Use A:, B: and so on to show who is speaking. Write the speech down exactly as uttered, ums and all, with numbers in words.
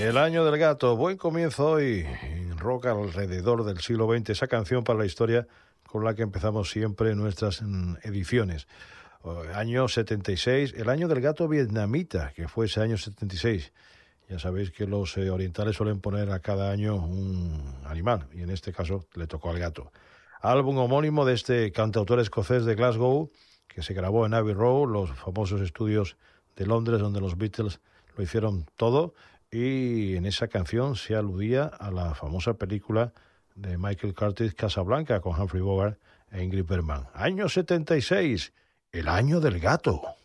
A: El año del gato, buen comienzo hoy en rock alrededor del siglo veinte, esa canción para la historia con la que empezamos siempre nuestras mm, ediciones. Año setenta y seis, el año del gato vietnamita, que fue ese año setenta y seis. Ya sabéis que los eh, orientales suelen poner a cada año un animal, y en este caso le tocó al gato. Álbum homónimo de este cantautor escocés de Glasgow, que se grabó en Abbey Road, los famosos estudios de Londres, donde los Beatles lo hicieron todo, y en esa canción se aludía a la famosa película de Michael Curtis, Casablanca, con Humphrey Bogart e Ingrid Bergman. Año setenta y seis, el año del gato.